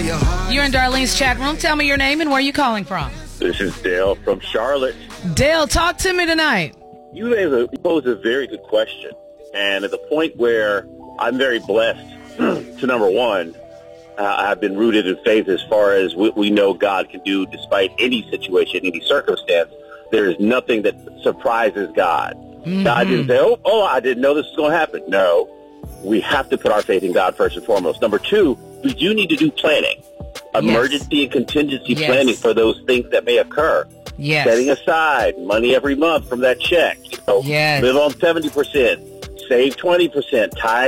You're in Darlene's chat room. Tell me your name and where you calling from. This is Dale from Charlotte. Dale, talk to me tonight. You pose a very good question. And at the point where I'm very blessed to, number one, I've been rooted in faith as far as we know God can do despite any situation, any circumstance. There is nothing that surprises God. Mm-hmm. God didn't say, oh, I didn't know this was going to happen. No, we have to put our faith in God first and foremost. Number two, we do need to do planning. Emergency and contingency planning for those things that may occur. Yes. Setting aside money every month from that check. Live on 70%, save 20%, tithe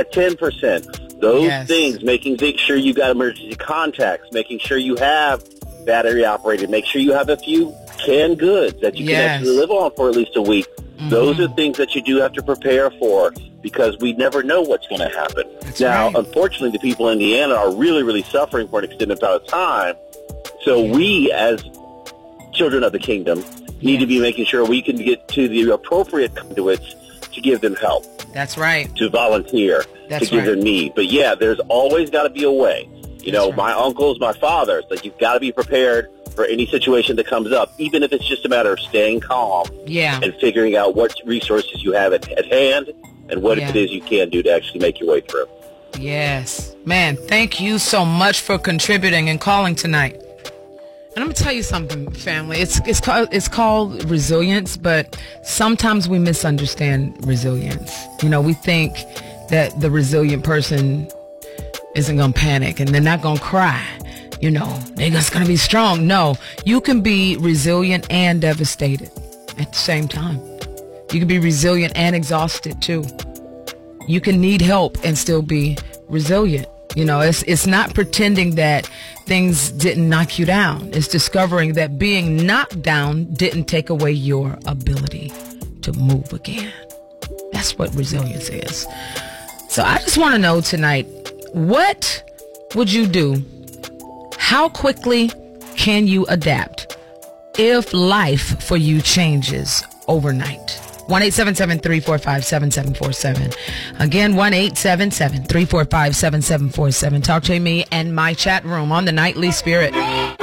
10%. Those things, making sure you got emergency contacts, making sure you have battery operated, make sure you have a few canned goods that you can actually live on for at least a week. Mm-hmm. Those are things that you do have to prepare for because we never know what's going to happen. Unfortunately, the people in Indiana are really, really suffering for an extended amount of time. So we, as children of the kingdom, need to be making sure we can get to the appropriate conduits to give them help. That's right. To volunteer, to give them need. But there's always got to be a way. My uncles, my fathers, you've got to be prepared for any situation that comes up, even if it's just a matter of staying calm and figuring out what resources you have at hand and what it is you can do to actually make your way through. Yes. Man, thank you so much for contributing and calling tonight. And I'm going to tell you something, family. It's called resilience, but sometimes we misunderstand resilience. We think that the resilient person isn't going to panic and they're not going to cry. They're just going to be strong. No, you can be resilient and devastated at the same time. You can be resilient and exhausted too. You can need help and still be resilient. It's not pretending that things didn't knock you down. It's discovering that being knocked down didn't take away your ability to move again. That's what resilience is. So I just want to know tonight, what would you do? How quickly can you adapt if life for you changes overnight? 1-877-345-7747. Again, 1-877-345-7747. Talk to me and my chat room on the Nightly Spirit.